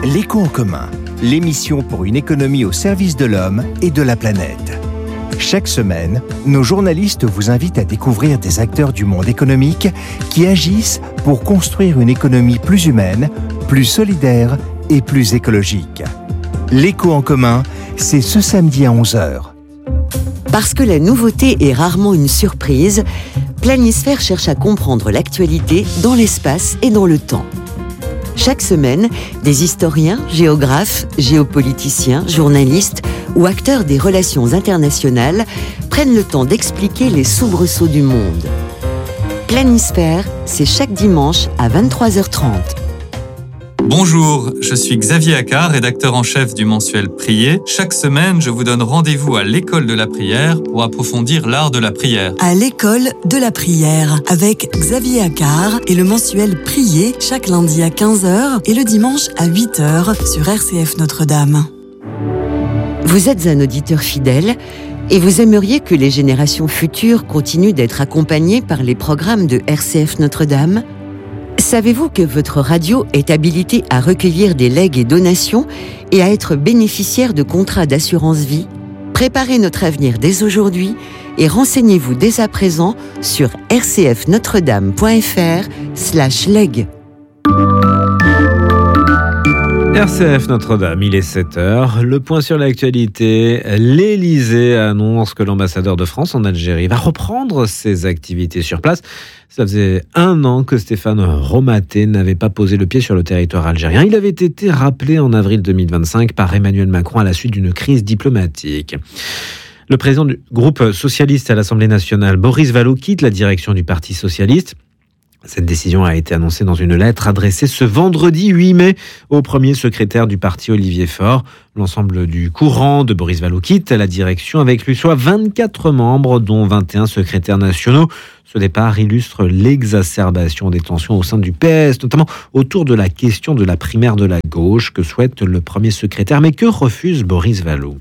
L'Éco en commun, l'émission pour une économie au service de l'homme et de la planète. Chaque semaine, nos journalistes vous invitent à découvrir des acteurs du monde économique qui agissent pour construire une économie plus humaine, plus solidaire et plus écologique. L'Éco en commun, c'est ce samedi à 11h. Parce que la nouveauté est rarement une surprise, Planisphère cherche à comprendre l'actualité dans l'espace et dans le temps. Chaque semaine, des historiens, géographes, géopoliticiens, journalistes ou acteurs des relations internationales prennent le temps d'expliquer les soubresauts du monde. Planisphère, c'est chaque dimanche à 23h30. Bonjour, je suis Xavier Accard, rédacteur en chef du mensuel Prier. Chaque semaine, je vous donne rendez-vous à l'école de la prière pour approfondir l'art de la prière. À l'école de la prière, avec Xavier Accard et le mensuel Prier, chaque lundi à 15h et le dimanche à 8h sur RCF Notre-Dame. Vous êtes un auditeur fidèle et vous aimeriez que les générations futures continuent d'être accompagnées par les programmes de RCF Notre-Dame ? Savez-vous que votre radio est habilitée à recueillir des legs et donations et à être bénéficiaire de contrats d'assurance vie ? Préparez notre avenir dès aujourd'hui et renseignez-vous dès à présent sur rcfnotredame.fr/leg. RCF Notre-Dame, il est 7h. Le point sur l'actualité. L'Élysée annonce que l'ambassadeur de France en Algérie va reprendre ses activités sur place. Ça faisait 1 an que Stéphane Romaté n'avait pas posé le pied sur le territoire algérien. Il avait été rappelé en avril 2025 par Emmanuel Macron à la suite d'une crise diplomatique. Le président du groupe socialiste à l'Assemblée nationale, Boris Vallaud, quitte la direction du Parti socialiste. Cette décision a été annoncée dans une lettre adressée ce vendredi 8 mai au premier secrétaire du parti Olivier Faure. L'ensemble du courant de Boris Vallaud quitte la direction avec lui soit 24 membres, dont 21 secrétaires nationaux. Ce départ illustre l'exacerbation des tensions au sein du PS, notamment autour de la question de la primaire de la gauche que souhaite le premier secrétaire, mais que refuse Boris Vallaud.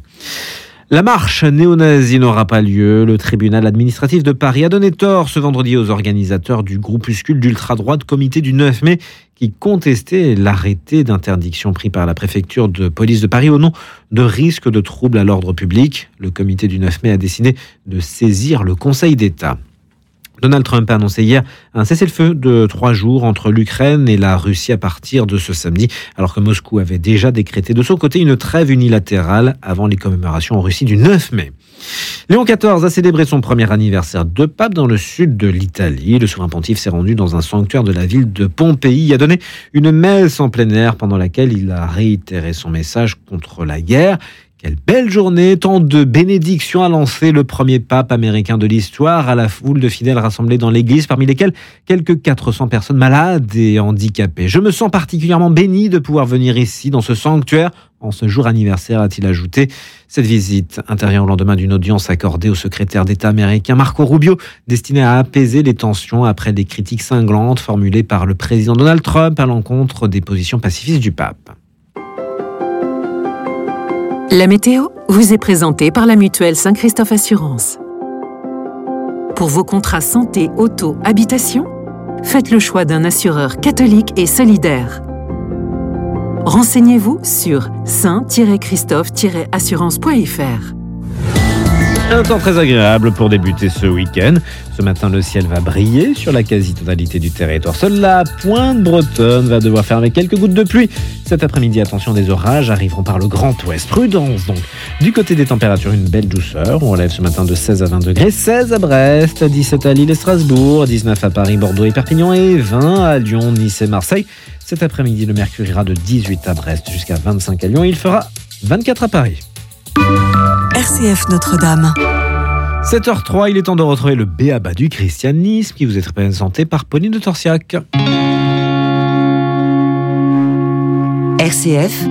La marche néo-nazie n'aura pas lieu. Le tribunal administratif de Paris a donné tort ce vendredi aux organisateurs du groupuscule d'ultra-droite Comité du 9 mai qui contestait l'arrêté d'interdiction pris par la préfecture de police de Paris au nom de risques de troubles à l'ordre public. Le Comité du 9 mai a décidé de saisir le Conseil d'État. Donald Trump a annoncé hier un cessez-le-feu de 3 jours entre l'Ukraine et la Russie à partir de ce samedi, alors que Moscou avait déjà décrété de son côté une trêve unilatérale avant les commémorations en Russie du 9 mai. Léon XIV a célébré son premier anniversaire de pape dans le sud de l'Italie. Le souverain pontife s'est rendu dans un sanctuaire de la ville de Pompéi. Il a donné une messe en plein air pendant laquelle il a réitéré son message contre la guerre. Quelle belle journée, tant de bénédictions a lancé le premier pape américain de l'histoire à la foule de fidèles rassemblés dans l'église, parmi lesquels quelques 400 personnes malades et handicapées. Je me sens particulièrement béni de pouvoir venir ici, dans ce sanctuaire, en ce jour anniversaire, a-t-il ajouté. Cette visite intervient au lendemain d'une audience accordée au secrétaire d'État américain Marco Rubio, destinée à apaiser les tensions après des critiques cinglantes formulées par le président Donald Trump à l'encontre des positions pacifistes du pape. La météo vous est présentée par la mutuelle Saint-Christophe Assurance. Pour vos contrats santé, auto, habitation, faites le choix d'un assureur catholique et solidaire. Renseignez-vous sur saint-christophe-assurance.fr. Un temps très agréable pour débuter ce week-end. Ce matin, le ciel va briller sur la quasi-totalité du territoire. Seule la pointe bretonne va devoir faire avec quelques gouttes de pluie. Cet après-midi, attention, des orages arriveront par le Grand Ouest. Prudence donc. Du côté des températures, une belle douceur. On relève ce matin de 16 à 20 degrés. 16 à Brest, 17 à Lille et Strasbourg, 19 à Paris, Bordeaux et Perpignan et 20 à Lyon, Nice et Marseille. Cet après-midi, le mercure ira de 18 à Brest jusqu'à 25 à Lyon. Il fera 24 à Paris. RCF Notre-Dame. 7h03, il est temps de retrouver le B.A.B.A. du christianisme qui vous est présenté par Pauline de Torsiac. RCF,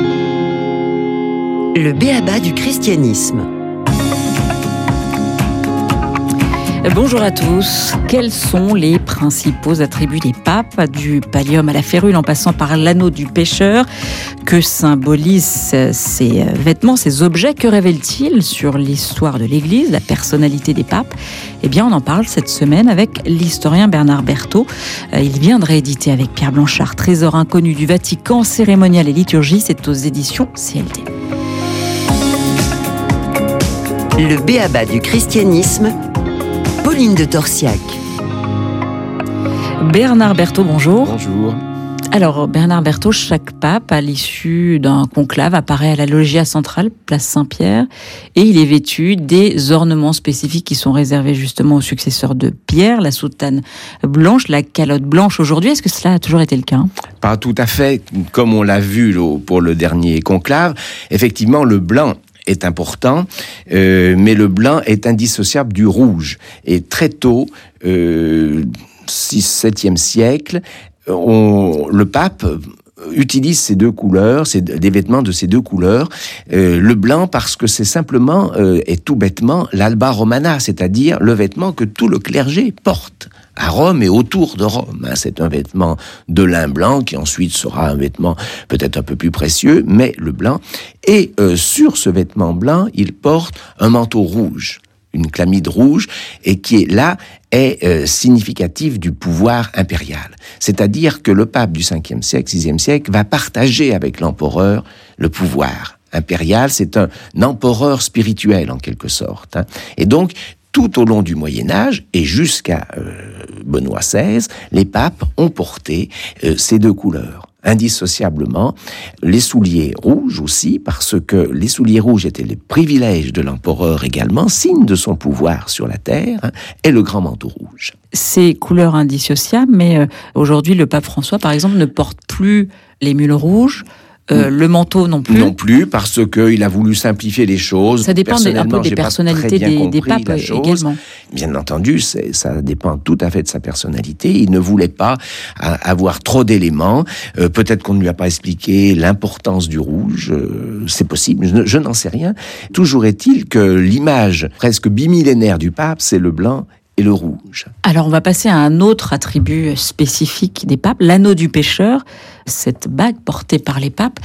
le B.A.B.A. du christianisme. Bonjour à tous. Quels sont les principaux attributs des papes, du pallium à la férule en passant par l'anneau du pécheur? Que symbolisent ces vêtements, ces objets? Que révèlent-ils sur l'histoire de l'Église, la personnalité des papes? Eh bien, on en parle cette semaine avec l'historien Bernard Berthaud. Il vient de rééditer avec Pierre Blanchard Trésor inconnu du Vatican, cérémonial et liturgie. C'est aux éditions CLD. Le b.a.-ba du christianisme, Pauline de Torsiac. Bernard Berthaud, bonjour. Bonjour. Alors, Bernard Berthaud, chaque pape, à l'issue d'un conclave, apparaît à la loggia centrale, place Saint-Pierre, et il est vêtu des ornements spécifiques qui sont réservés justement aux successeurs de Pierre, la soutane blanche, la calotte blanche aujourd'hui. Est-ce que cela a toujours été le cas? Pas tout à fait, comme on l'a vu pour le dernier conclave. Effectivement, le blanc est important, mais le blanc est indissociable du rouge. Et très tôt, 6e siècle, le pape utilise ces deux couleurs, des vêtements de ces deux couleurs. Le blanc parce que c'est simplement et tout bêtement l'alba romana, c'est-à-dire le vêtement que tout le clergé porte à Rome et autour de Rome. C'est un vêtement de lin blanc qui ensuite sera un vêtement peut-être un peu plus précieux, mais le blanc. Et sur ce vêtement blanc, il porte un manteau rouge, une chlamyde rouge, et qui est là est significatif du pouvoir impérial. C'est-à-dire que le pape du 5e siècle, 6e siècle, va partager avec l'empereur le pouvoir impérial. C'est un empereur spirituel, en quelque sorte. Et donc, tout au long du Moyen-Âge et jusqu'à Benoît XVI, les papes ont porté ces deux couleurs. Indissociablement, les souliers rouges aussi, parce que les souliers rouges étaient les privilèges de l'empereur également, signe de son pouvoir sur la terre, et le grand manteau rouge. Ces couleurs indissociables, mais aujourd'hui, le pape François, par exemple, ne porte plus les mules rouges, le manteau non plus. Non plus, parce qu'il a voulu simplifier les choses. Ça dépend un peu des personnalités des papes également. Bien entendu, ça dépend tout à fait de sa personnalité. Il ne voulait pas avoir trop d'éléments. Peut-être qu'on ne lui a pas expliqué l'importance du rouge. C'est possible, je n'en sais rien. Toujours est-il que l'image presque bimillénaire du pape, c'est le blanc et le rouge. Alors on va passer à un autre attribut spécifique des papes, l'anneau du pécheur, cette bague portée par les papes.